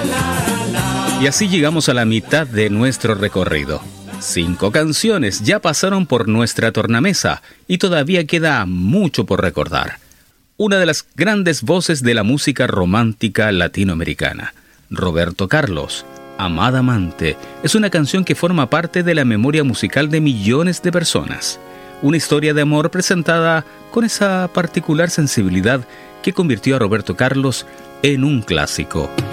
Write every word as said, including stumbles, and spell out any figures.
Y así llegamos a la mitad de nuestro recorrido. Cinco canciones ya pasaron por nuestra tornamesa y todavía queda mucho por recordar. Una de las grandes voces de la música romántica latinoamericana, Roberto Carlos, Amada Amante, es una canción que forma parte de la memoria musical de millones de personas. Una historia de amor presentada con esa particular sensibilidad que convirtió a Roberto Carlos en un clásico.